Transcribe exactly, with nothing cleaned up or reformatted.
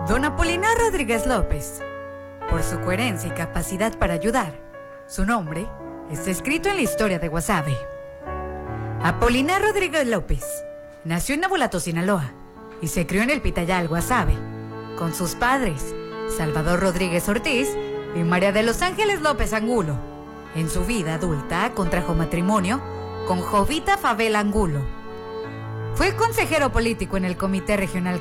Don Apolinar Rodríguez López, por su coherencia y capacidad para ayudar, su nombre está escrito en la historia de Guasave. Apolinar Rodríguez López nació en Navolato, Sinaloa, y se crió en el Pitayal, Guasave, con sus padres, Salvador Rodríguez Ortiz y María de los Ángeles López Angulo. En su vida adulta contrajo matrimonio con Jovita Fabel Angulo. Fue consejero político en el Comité Regional